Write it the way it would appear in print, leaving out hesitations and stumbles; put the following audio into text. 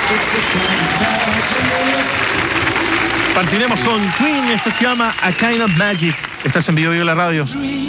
Partiremos con Queen, esto se llama A Kind of Magic. Estás en Vivo Vivo la Radio.